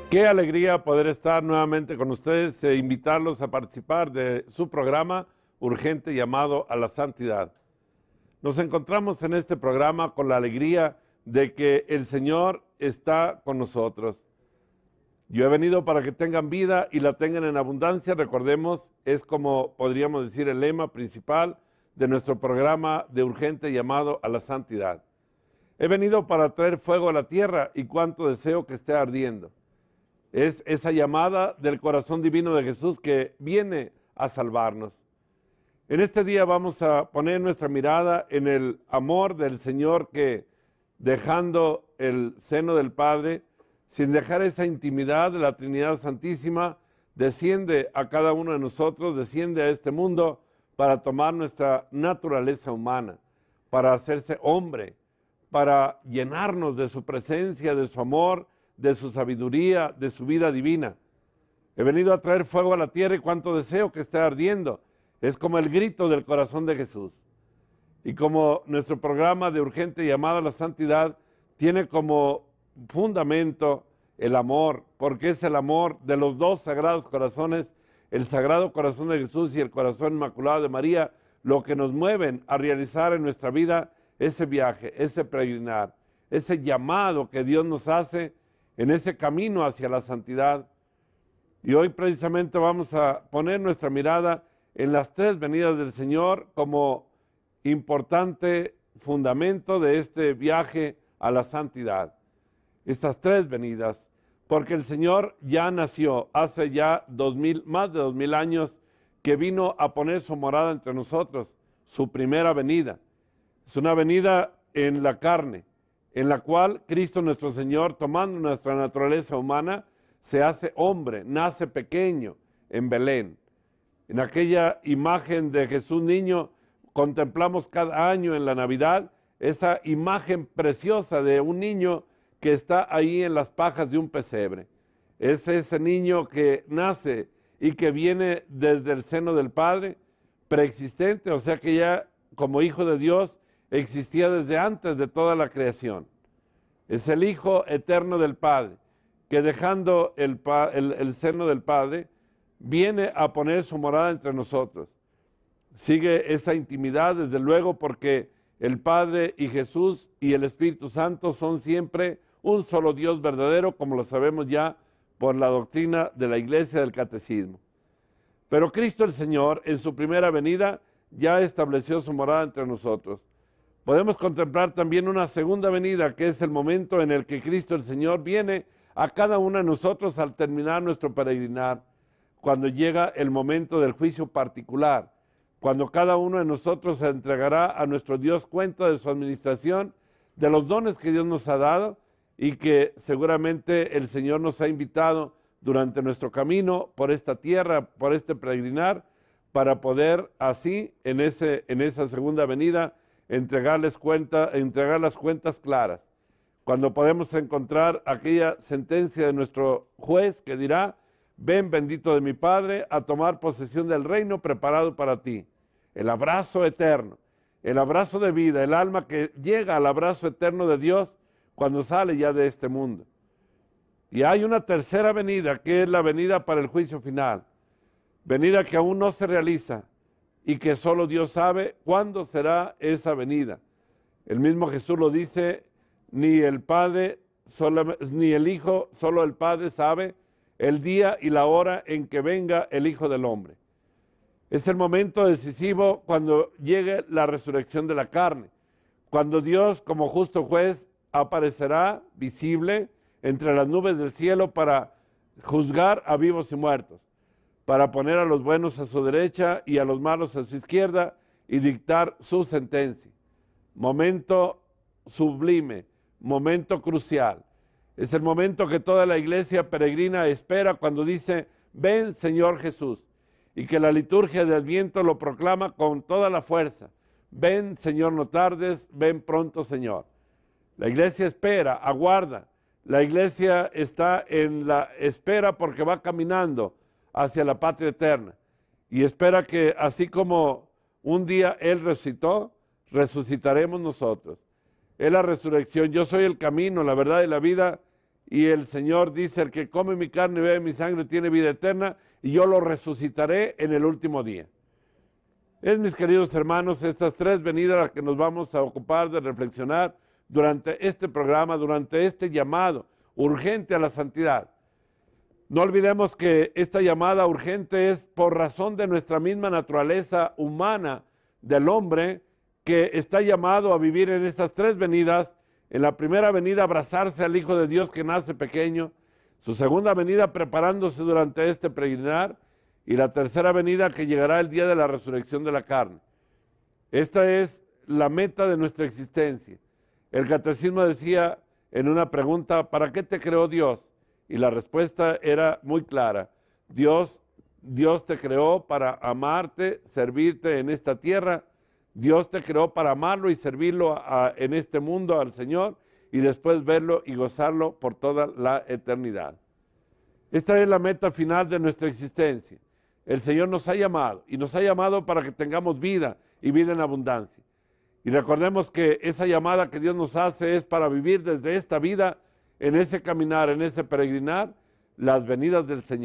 Qué alegría poder estar nuevamente con ustedes e invitarlos a participar de su programa urgente llamado a la santidad. Nos encontramos en este programa con la alegría de que el Señor está con nosotros. Yo he venido para que tengan vida y la tengan en abundancia. Recordemos, es como podríamos decir el lema principal de nuestro programa de urgente llamado a la santidad. He venido para traer fuego a la tierra y cuánto deseo que esté ardiendo. Es esa llamada del corazón divino de Jesús que viene a salvarnos. En este día vamos a poner nuestra mirada en el amor del Señor que, dejando el seno del Padre, sin dejar esa intimidad de la Trinidad Santísima, desciende a cada uno de nosotros, desciende a este mundo para tomar nuestra naturaleza humana, para hacerse hombre, para llenarnos de su presencia, de su amor, de su sabiduría, de su vida divina. He venido a traer fuego a la tierra y cuánto deseo que esté ardiendo. Es como el grito del corazón de Jesús. Y como nuestro programa de urgente llamado a la santidad tiene como fundamento el amor, porque es el amor de los dos sagrados corazones, el Sagrado Corazón de Jesús y el Corazón Inmaculado de María, lo que nos mueven a realizar en nuestra vida ese viaje, ese peregrinar, ese llamado que Dios nos hace en ese camino hacia la santidad. Y hoy precisamente vamos a poner nuestra mirada en las tres venidas del Señor como importante fundamento de este viaje a la santidad. Estas tres venidas, porque el Señor ya nació hace ya más de 2000 años que vino a poner su morada entre nosotros, su primera venida. Es una venida en la carne, en la cual Cristo nuestro Señor, tomando nuestra naturaleza humana, se hace hombre, nace pequeño en Belén. En aquella imagen de Jesús niño, contemplamos cada año en la Navidad esa imagen preciosa de un niño que está ahí en las pajas de un pesebre. Es ese niño que nace y que viene desde el seno del Padre, preexistente, o sea que ya como hijo de Dios existía desde antes de toda la creación. Es el Hijo eterno del Padre, que dejando el seno del Padre, viene a poner su morada entre nosotros. Sigue esa intimidad, desde luego, porque el Padre y Jesús y el Espíritu Santo son siempre un solo Dios verdadero, como lo sabemos ya por la doctrina de la Iglesia del Catecismo. Pero Cristo el Señor, en su primera venida, ya estableció su morada entre nosotros. Podemos contemplar también una segunda venida, que es el momento en el que Cristo el Señor viene a cada uno de nosotros al terminar nuestro peregrinar, cuando llega el momento del juicio particular, cuando cada uno de nosotros se entregará a nuestro Dios cuenta de su administración, de los dones que Dios nos ha dado y que seguramente el Señor nos ha invitado durante nuestro camino por esta tierra, por este peregrinar, para poder así, en esa segunda venida, entregar las cuentas claras. Cuando podemos encontrar aquella sentencia de nuestro juez que dirá: ven bendito de mi Padre a tomar posesión del reino preparado para ti. El abrazo eterno, el abrazo de vida, el alma que llega al abrazo eterno de Dios cuando sale ya de este mundo. Y hay una tercera venida, que es la venida para el juicio final, venida que aún no se realiza y que solo Dios sabe cuándo será esa venida. El mismo Jesús lo dice: ni el Padre, ni el Hijo, solo el Padre sabe el día y la hora en que venga el Hijo del Hombre. Es el momento decisivo cuando llegue la resurrección de la carne, cuando Dios, como justo juez, aparecerá visible entre las nubes del cielo para juzgar a vivos y muertos, para poner a los buenos a su derecha y a los malos a su izquierda y dictar su sentencia. Momento sublime, momento crucial. Es el momento que toda la iglesia peregrina espera cuando dice: ven Señor Jesús, y que la liturgia de Adviento lo proclama con toda la fuerza: ven Señor, no tardes, ven pronto Señor. La iglesia espera, aguarda, la iglesia está en la espera porque va caminando hacia la patria eterna y espera que así como un día Él resucitó, resucitaremos nosotros. Es la resurrección. Yo soy el camino, la verdad y la vida, y el Señor dice, el que come mi carne y bebe mi sangre tiene vida eterna, y yo lo resucitaré en el último día. Es, mis queridos hermanos, estas tres venidas las que nos vamos a ocupar de reflexionar durante este programa, durante este llamado urgente a la santidad. No olvidemos que esta llamada urgente es por razón de nuestra misma naturaleza humana del hombre, que está llamado a vivir en estas tres venidas. En la primera venida, abrazarse al Hijo de Dios que nace pequeño. Su segunda venida, preparándose durante este peregrinar. Y la tercera venida, que llegará el día de la resurrección de la carne. Esta es la meta de nuestra existencia. El catecismo decía en una pregunta, ¿para qué te creó Dios? Y la respuesta era muy clara. Dios te creó para amarte, servirte en esta tierra. Dios te creó para amarlo y servirlo en este mundo al Señor, y después verlo y gozarlo por toda la eternidad. Esta es la meta final de nuestra existencia. El Señor nos ha llamado, y nos ha llamado para que tengamos vida y vida en abundancia. Y recordemos que esa llamada que Dios nos hace es para vivir desde esta vida, en ese caminar, en ese peregrinar, las venidas del Señor.